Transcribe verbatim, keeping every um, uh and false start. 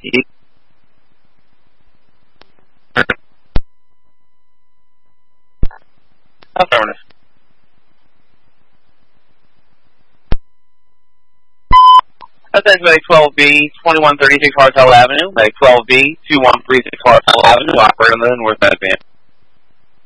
Affirmative. That's Medic twelve B, twenty-one thirty-six Hartel Avenue. Medic twelve B, two one three six Hartel Avenue. Operator on the north side van.